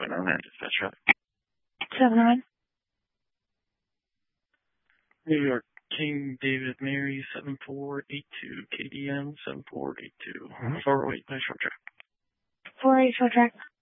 709 dispatch traffic. 709. New York King David Mary 7482 KDM 7482. 408 by short track. 408 short track.